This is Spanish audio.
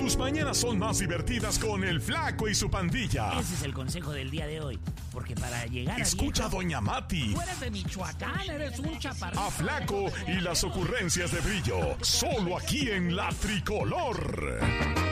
Tus mañanas son más divertidas con el Flaco y su pandilla. Ese es el consejo del día de hoy. Porque para llegar Escucha a Doña Mati. Tú eres de Michoacán, eres un chaparrito. A Flaco y las ocurrencias de Brillo. Solo aquí en La Tricolor.